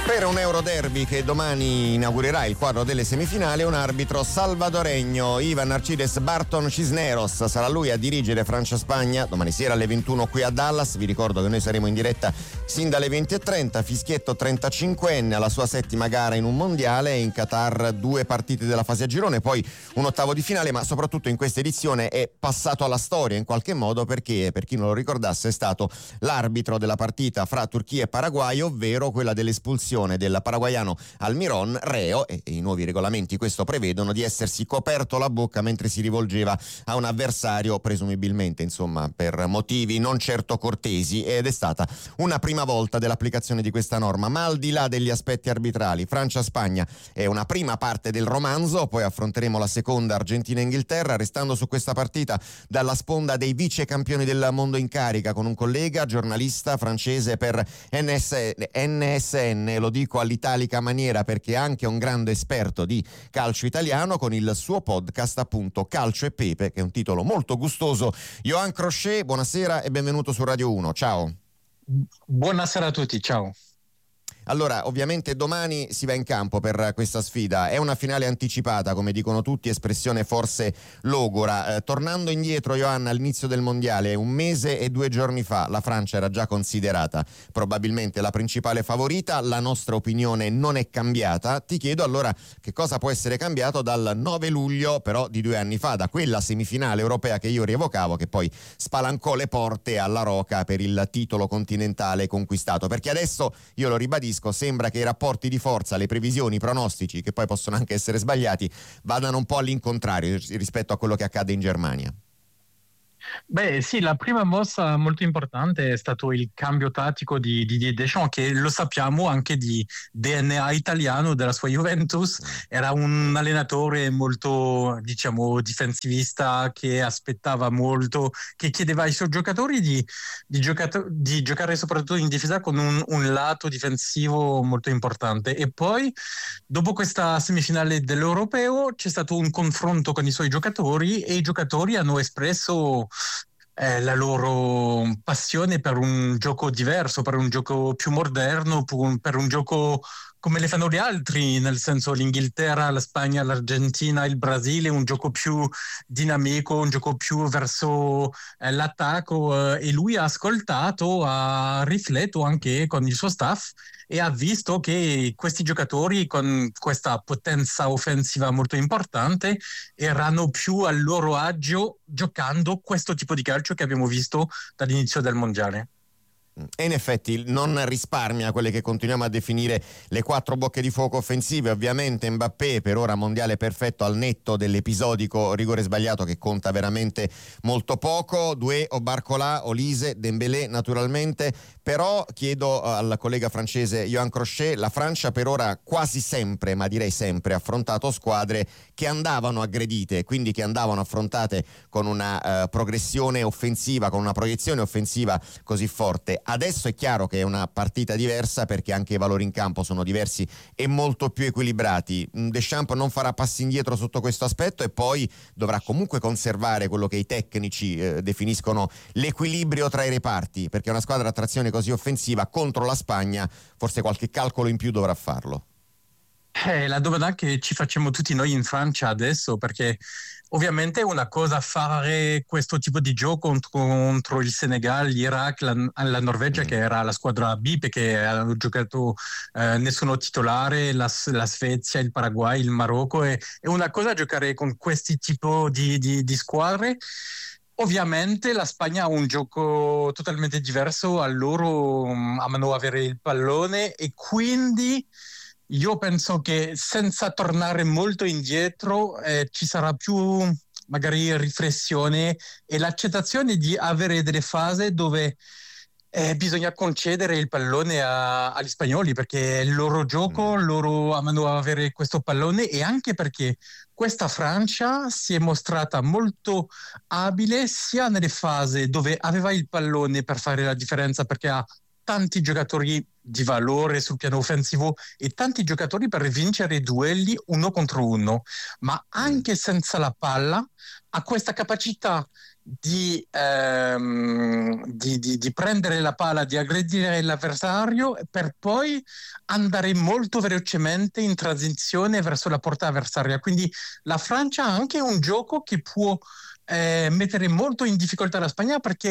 Per un Euroderby che domani inaugurerà il quadro delle semifinali, un arbitro salvadoregno, Ivan Arcides Barton Cisneros. Sarà lui a dirigere Francia-Spagna domani sera alle 21 qui a Dallas. Vi ricordo che noi saremo in diretta sin dalle 20:30. Fischietto 35enne alla sua settima gara in un mondiale, in Qatar 2 partite della fase a girone, poi un ottavo di finale, ma soprattutto in questa edizione è passato alla storia in qualche modo, perché per chi non lo ricordasse è stato l'arbitro della partita fra Turchia e Paraguay, ovvero quella dell'espulsione del paraguaiano Almiron, reo, e i nuovi regolamenti questo prevedono, di essersi coperto la bocca mentre si rivolgeva a un avversario, presumibilmente insomma per motivi non certo cortesi, ed è stata una prima volta dell'applicazione di questa norma. Ma al di là degli aspetti arbitrali, Francia-Spagna è una prima parte del romanzo, poi affronteremo la seconda, Argentina-Inghilterra, restando su questa partita dalla sponda dei vice campioni del mondo in carica, con un collega giornalista francese per NSN, lo dico all'italica maniera perché è anche un grande esperto di calcio italiano, con il suo podcast appunto Calcio e Pepe, che è un titolo molto gustoso. Johan Crochet, buonasera e benvenuto su Radio 1. Ciao. Buonasera a tutti, ciao. Allora, ovviamente domani si va in campo per questa sfida. È una finale anticipata, come dicono tutti, espressione forse logora. Tornando indietro, Johan, all'inizio del mondiale, 1 mese e 2 giorni fa, la Francia era già considerata probabilmente la principale favorita. La nostra opinione non è cambiata. Ti chiedo allora che cosa può essere cambiato dal 9 luglio, però di 2 anni fa, da quella semifinale europea che io rievocavo, che poi spalancò le porte alla Roca per il titolo continentale conquistato. Perché adesso, io lo ribadisco, sembra che i rapporti di forza, le previsioni, i pronostici, che poi possono anche essere sbagliati, vadano un po' all'incontrario rispetto a quello che accade in Germania. Beh sì, la prima mossa molto importante è stato il cambio tattico di Didier Deschamps, che lo sappiamo anche di DNA italiano della sua Juventus. Era un allenatore molto, diciamo, difensivista, che aspettava molto, che chiedeva ai suoi giocatori di giocare soprattutto in difesa con un lato difensivo molto importante. E poi, dopo questa semifinale dell'Europeo, c'è stato un confronto con i suoi giocatori e i giocatori hanno espresso la loro passione per un gioco diverso, per un gioco più moderno, per un gioco come le fanno gli altri, nel senso l'Inghilterra, la Spagna, l'Argentina, il Brasile, un gioco più dinamico, un gioco più verso l'attacco, e lui ha ascoltato, ha riflettuto anche con il suo staff e ha visto che questi giocatori con questa potenza offensiva molto importante erano più a loro agio giocando questo tipo di calcio che abbiamo visto dall'inizio del mondiale. E in effetti non risparmia quelle che continuiamo a definire le 4 bocche di fuoco offensive. Ovviamente Mbappé per ora mondiale perfetto, al netto dell'episodico rigore sbagliato che conta veramente molto poco. Doué, Barcola, Olise, Dembélé naturalmente. Però chiedo al collega francese Johan Crochet, la Francia per ora quasi sempre, ma direi sempre, ha affrontato squadre che andavano aggredite, quindi che andavano affrontate con una progressione offensiva, con una proiezione offensiva così forte. Adesso è chiaro che è una partita diversa, perché anche i valori in campo sono diversi e molto più equilibrati. Deschamps non farà passi indietro sotto questo aspetto e poi dovrà comunque conservare quello che i tecnici definiscono l'equilibrio tra i reparti, perché una squadra a trazione così offensiva contro la Spagna forse qualche calcolo in più dovrà farlo. La domanda che ci facciamo tutti noi in Francia adesso, perché ovviamente è una cosa fare questo tipo di gioco contro il Senegal, l'Iraq, la Norvegia, che era la squadra B, perché hanno giocato nessuno titolare, la Svezia, il Paraguay, il Marocco. È una cosa giocare con questi tipi di squadre. Ovviamente la Spagna ha un gioco totalmente diverso, a loro amano avere il pallone e quindi io penso che senza tornare molto indietro ci sarà più magari riflessione e l'accettazione di avere delle fasi dove bisogna concedere il pallone agli spagnoli, perché è il loro gioco, loro amano avere questo pallone, e anche perché questa Francia si è mostrata molto abile sia nelle fasi dove aveva il pallone per fare la differenza, perché ha tanti giocatori di valore sul piano offensivo e tanti giocatori per vincere i duelli uno contro uno, ma anche senza la palla ha questa capacità di prendere la palla, di aggredire l'avversario per poi andare molto velocemente in transizione verso la porta avversaria. Quindi la Francia ha anche un gioco che può mettere molto in difficoltà la Spagna, perché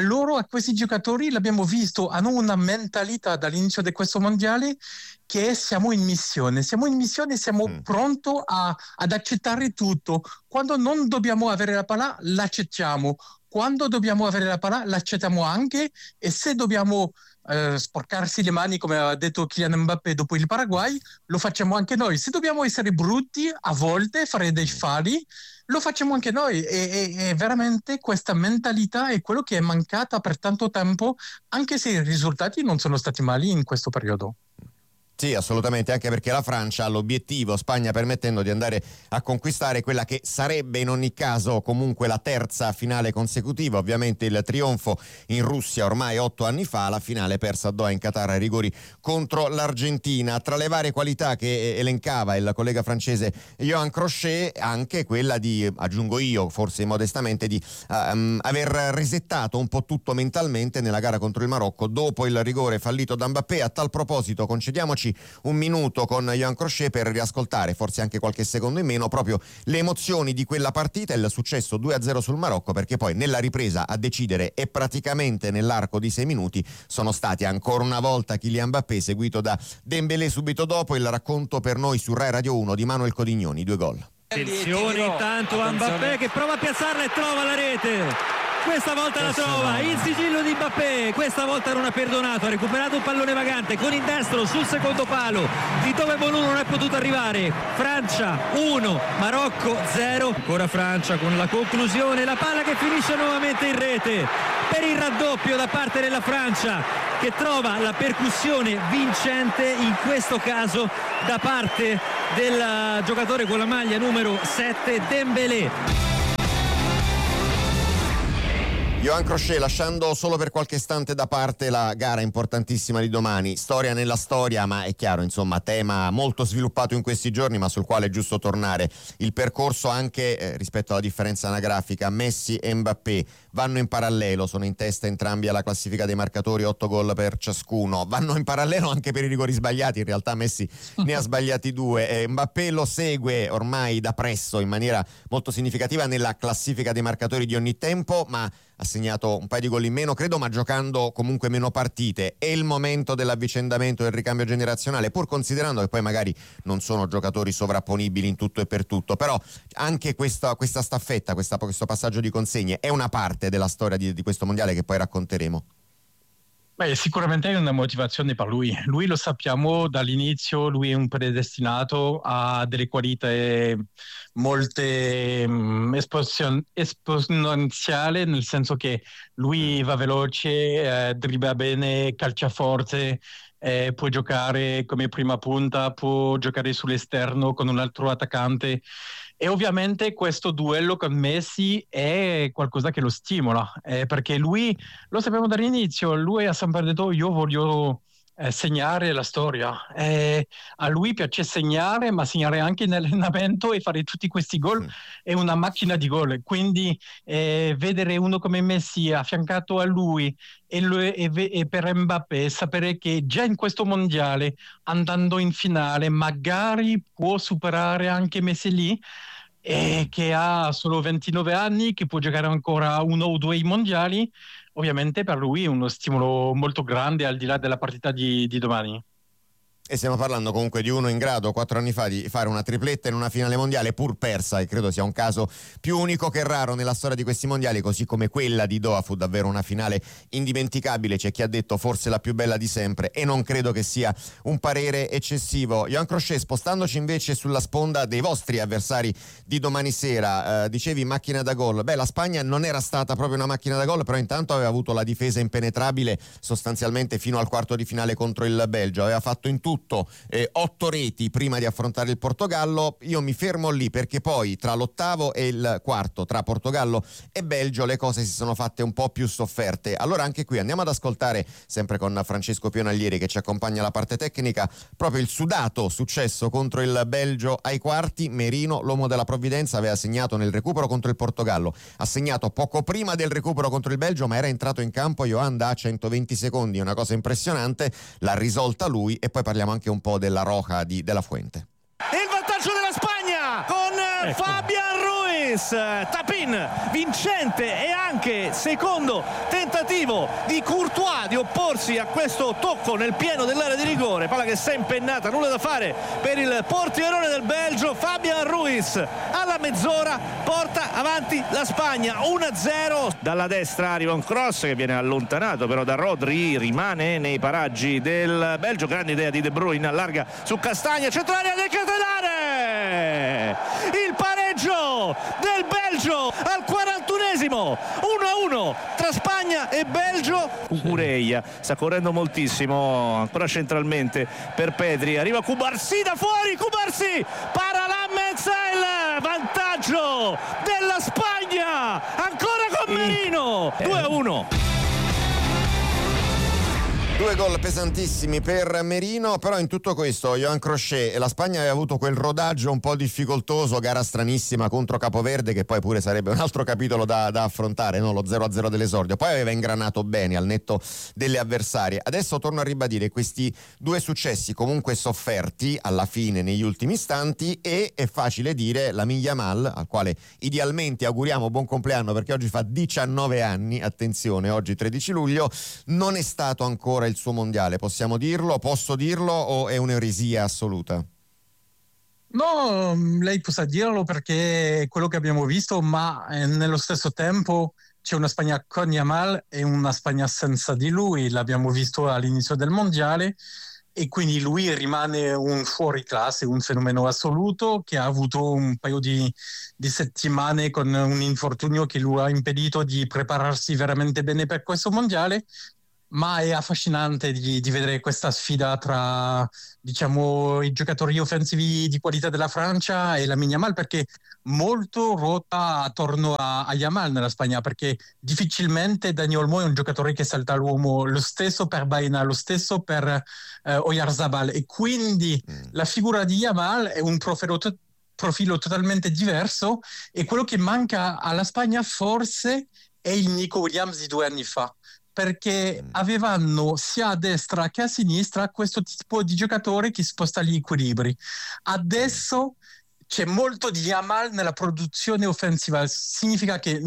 a questi giocatori, l'abbiamo visto, hanno una mentalità dall'inizio di questo mondiale che siamo in missione, siamo pronti ad accettare tutto. Quando non dobbiamo avere la palla, l'accettiamo. Quando dobbiamo avere la palla, l'accettiamo anche, e se dobbiamo sporcarsi le mani, come ha detto Kylian Mbappé dopo il Paraguay, lo facciamo anche noi. Se dobbiamo essere brutti a volte, fare dei falli, lo facciamo anche noi, e veramente questa mentalità è quello che è mancata per tanto tempo, anche se i risultati non sono stati mali in questo periodo. Sì, assolutamente, anche perché la Francia ha l'obiettivo, Spagna permettendo, di andare a conquistare quella che sarebbe in ogni caso comunque la terza finale consecutiva. Ovviamente il trionfo in Russia ormai 8 anni fa, la finale persa a Doha in Qatar ai rigori contro l'Argentina. Tra le varie qualità che elencava il collega francese Yoann Crochet, anche quella di, aggiungo io forse modestamente, di aver resettato un po' tutto mentalmente nella gara contro il Marocco dopo il rigore fallito da Mbappé. A tal proposito concediamoci un minuto con Yoann Crochet per riascoltare, forse anche qualche secondo in meno, proprio le emozioni di quella partita, il successo 2-0 sul Marocco, perché poi nella ripresa a decidere, e praticamente nell'arco di 6 minuti, sono stati ancora una volta Kylian Mbappé, seguito da Dembélé subito dopo. Il racconto per noi su Rai Radio 1 di Manuel Codignoni, 2 gol. Attenzione intanto a Mbappé che prova a piazzarla e trova la rete. Questa volta la trova, il sigillo di Mbappé, questa volta non ha perdonato, ha recuperato un pallone vagante con il destro sul secondo palo, di dove Bonu non è potuto arrivare. Francia 1, Marocco 0, ancora Francia con la conclusione, la palla che finisce nuovamente in rete per il raddoppio da parte della Francia, che trova la percussione vincente, in questo caso da parte del giocatore con la maglia numero 7, Dembélé. Yoann Crochet, lasciando solo per qualche istante da parte la gara importantissima di domani, storia nella storia, ma è chiaro, insomma, tema molto sviluppato in questi giorni, ma sul quale è giusto tornare. Il percorso anche rispetto alla differenza anagrafica, Messi e Mbappé vanno in parallelo, sono in testa entrambi alla classifica dei marcatori, 8 gol per ciascuno, vanno in parallelo anche per i rigori sbagliati, in realtà Messi ne ha sbagliati 2, Mbappé lo segue ormai da presso in maniera molto significativa nella classifica dei marcatori di ogni tempo, ma ha segnato un paio di gol in meno, credo, ma giocando comunque meno partite. È il momento dell'avvicendamento, del ricambio generazionale, pur considerando che poi magari non sono giocatori sovrapponibili in tutto e per tutto, però anche questa staffetta, questo passaggio di consegne è una parte della storia di questo mondiale che poi racconteremo. Beh, sicuramente è una motivazione per lui. Lui, lo sappiamo dall'inizio, lui è un predestinato, ha delle qualità molte esponenziali, nel senso che lui va veloce, dribbla bene, calcia forte, può giocare come prima punta, può giocare sull'esterno con un altro attaccante. E ovviamente questo duello con Messi è qualcosa che lo stimola, perché lui, lo sappiamo dall'inizio, lui ha sempre detto: io voglio segnare la storia. A lui piace segnare, ma segnare anche in allenamento e fare tutti questi gol. È una macchina di gol, quindi vedere uno come Messi affiancato a lui e per Mbappé, sapere che già in questo mondiale, andando in finale, magari può superare anche Messi lì, e che ha solo 29 anni, che può giocare ancora 1 o 2 mondiali. Ovviamente per lui è uno stimolo molto grande, al di là della partita di domani. E stiamo parlando comunque di uno in grado 4 anni fa di fare una tripletta in una finale mondiale pur persa, e credo sia un caso più unico che raro nella storia di questi mondiali, così come quella di Doha fu davvero una finale indimenticabile. C'è chi ha detto forse la più bella di sempre, e non credo che sia un parere eccessivo. Yoann Crochet, spostandoci invece sulla sponda dei vostri avversari di domani sera, dicevi macchina da gol. Beh, la Spagna non era stata proprio una macchina da gol, però intanto aveva avuto la difesa impenetrabile sostanzialmente fino al quarto di finale contro il Belgio, aveva fatto in tutto tutto 8 reti prima di affrontare il Portogallo. Io mi fermo lì, perché poi tra l'8º e il 4º, tra Portogallo e Belgio, le cose si sono fatte un po' più sofferte. Allora anche qui andiamo ad ascoltare, sempre con Francesco Pionaglieri che ci accompagna alla parte tecnica, proprio il sudato successo contro il Belgio ai quarti. Merino, l'uomo della provvidenza, aveva segnato nel recupero contro il Portogallo, ha segnato poco prima del recupero contro il Belgio, ma era entrato in campo Yohan da 120 secondi, una cosa impressionante, l'ha risolta lui. E poi parliamo anche un po' della Roja di De La Fuente. Il vantaggio della Spagna con Fabián Ruiz, tap-in vincente e anche secondo tentativo di Courtois di opporsi a questo tocco nel pieno dell'area di rigore, palla che si è impennata, nulla da fare per il portierone del Belgio. Fabián Ruiz alla mezz'ora porta avanti la Spagna 1-0. Dalla destra arriva un cross che viene allontanato però da Rodri, rimane nei paraggi del Belgio, grande idea di De Bruyne, allarga su Castagna, centrale del Catenare, il pareggio del Belgio al 41esimo, 1-1 tra Spagna e Belgio. Cucureia sta correndo moltissimo, ancora centralmente per Pedri, arriva Cubarsí da fuori, Cubarsí para Lammens, il vantaggio della Spagna ancora con Merino, 2-1. 2 gol pesantissimi per Merino, però in tutto questo Yohan Crochet e la Spagna aveva avuto quel rodaggio un po' difficoltoso, gara stranissima contro Capoverde, che poi pure sarebbe un altro capitolo da affrontare, no? Lo 0-0 dell'esordio, poi aveva ingranato bene al netto delle avversarie. Adesso torno a ribadire questi 2 successi comunque sofferti alla fine, negli ultimi istanti, e è facile dire Lamine Yamal, al quale idealmente auguriamo buon compleanno perché oggi fa 19 anni, attenzione, oggi 13 luglio, non è stato ancora il suo mondiale, possiamo dirlo, posso dirlo, o è un'eresia assoluta? No, lei possa dirlo perché è quello che abbiamo visto, ma nello stesso tempo c'è una Spagna con Yamal e una Spagna senza di lui, l'abbiamo visto all'inizio del mondiale, e quindi lui rimane un fuoriclasse, un fenomeno assoluto che ha avuto un paio di settimane con un infortunio che lui ha impedito di prepararsi veramente bene per questo mondiale. Ma è affascinante di vedere questa sfida tra, diciamo, i giocatori offensivi di qualità della Francia e Lamine Yamal, perché molto ruota attorno a Yamal nella Spagna, perché difficilmente Dani Olmo è un giocatore che salta l'uomo, lo stesso per Baena, lo stesso per Oyarzabal, e quindi la figura di Yamal è un profilo totalmente diverso, e quello che manca alla Spagna forse è il Nico Williams di 2 anni fa, perché avevano sia a destra che a sinistra questo tipo di giocatore che sposta gli equilibri. Adesso c'è molto di Yamal nella produzione offensiva, significa che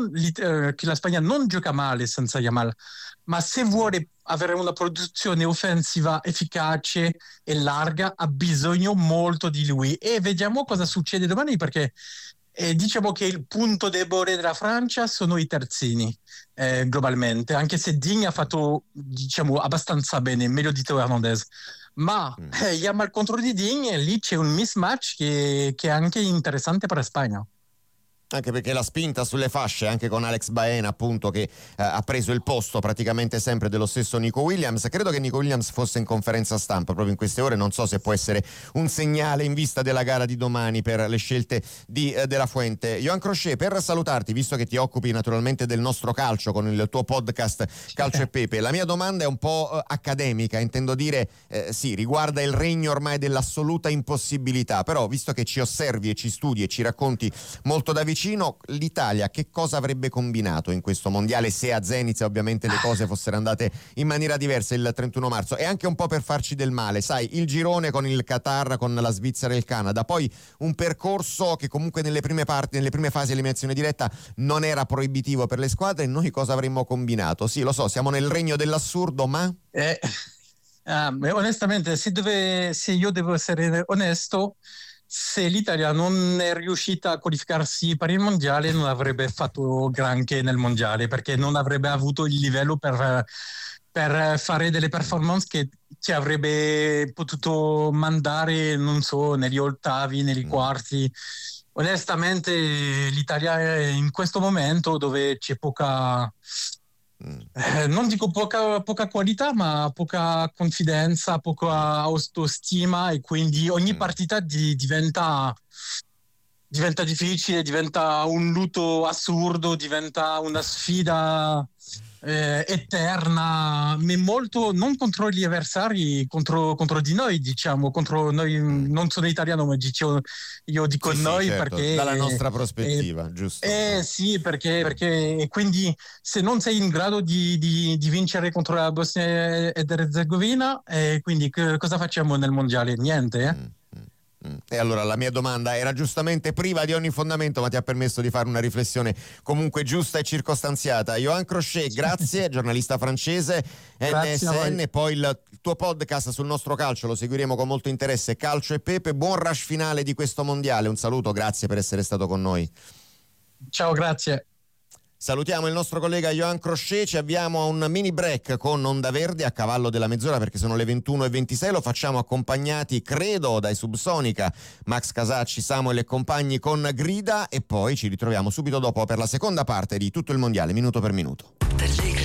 la Spagna non gioca male senza Yamal, ma se vuole avere una produzione offensiva efficace e larga ha bisogno molto di lui, e vediamo cosa succede domani, perché diciamo che il punto debole della Francia sono i terzini globalmente, anche se Digne ha fatto, diciamo, abbastanza bene, meglio di Teo Hernandez, ma Yamal contro di Digne, lì c'è un mismatch che è anche interessante per la Spagna. Anche perché la spinta sulle fasce, anche con Alex Baena appunto, che ha preso il posto praticamente sempre dello stesso Nico Williams. Credo che Nico Williams fosse in conferenza stampa proprio in queste ore, non so se può essere un segnale in vista della gara di domani per le scelte di De La Fuente. Yohan Crochet, per salutarti, visto che ti occupi naturalmente del nostro calcio con il tuo podcast Calcio e Pepe, la mia domanda è un po' accademica, intendo dire, sì, riguarda il regno ormai dell'assoluta impossibilità, però visto che ci osservi e ci studi e ci racconti molto da vicino, l'Italia che cosa avrebbe combinato in questo mondiale se a Zenit ovviamente le cose fossero andate in maniera diversa il 31 marzo, e anche un po' per farci del male, sai, il girone con il Qatar, con la Svizzera e il Canada, poi un percorso che comunque nelle prime fasi eliminazione diretta non era proibitivo per le squadre, e noi cosa avremmo combinato? Sì, lo so, siamo nel regno dell'assurdo, ma onestamente se io devo essere onesto, se l'Italia non è riuscita a qualificarsi per il mondiale non avrebbe fatto granché nel mondiale, perché non avrebbe avuto il livello per fare delle performance che ci avrebbe potuto mandare, non so, negli ottavi, negli quarti. Onestamente l'Italia è in questo momento dove c'è poca Non dico poca qualità, ma poca confidenza, poca autostima, e quindi ogni partita diventa difficile, diventa un lutto assurdo, diventa una sfida eterna, ma molto non contro gli avversari, contro di noi, diciamo, contro noi. Non sono italiano, ma io dico sì, noi, certo, perché dalla nostra prospettiva, giusto? Sì, perché quindi se non sei in grado di vincere contro la Bosnia ed Erzegovina, quindi cosa facciamo nel mondiale? Niente, E allora la mia domanda era giustamente priva di ogni fondamento, ma ti ha permesso di fare una riflessione comunque giusta e circostanziata. Johan Crochet, grazie, giornalista francese, NSN, poi il tuo podcast sul nostro calcio lo seguiremo con molto interesse, Calcio e Pepe. Buon rush finale di questo mondiale, un saluto, grazie per essere stato con noi. Ciao, grazie. Salutiamo il nostro collega Johan Crochet, ci avviamo a un mini break con Onda Verde a cavallo della mezz'ora, perché sono le 21:26, lo facciamo accompagnati, credo, dai Subsonica, Max Casacci, Samuel e compagni con Grida, e poi ci ritroviamo subito dopo per la seconda parte di Tutto il Mondiale, minuto per minuto.